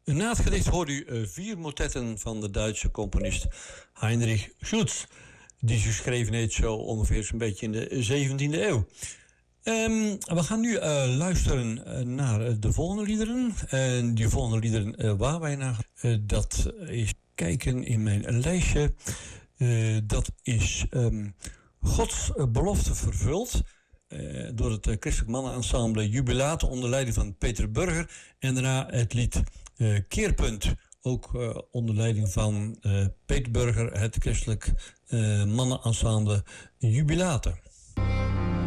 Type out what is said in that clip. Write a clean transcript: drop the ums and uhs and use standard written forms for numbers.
Na het gedicht hoort u 4 motetten van de Duitse componist Heinrich Schütz, die ze geschreven heeft zo ongeveer zo'n beetje in de 17e eeuw. We gaan nu luisteren naar de volgende liederen. En die volgende liederen waar wij naar dat is kijken in mijn lijstje. Dat is Gods belofte vervuld. Door het christelijk mannenensemble Jubilate onder leiding van Peter Burger. En daarna het lied Keerpunt. Ook onder leiding van Peter Burger, het christelijk mannenensemble Jubilate.